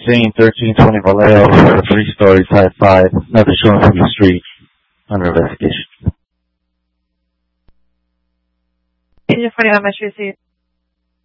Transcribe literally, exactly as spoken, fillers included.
Scene thirteen twenty Vallejo, a three-story type five, nothing showing from the street. Under investigation. Agent forty-one, Metro C.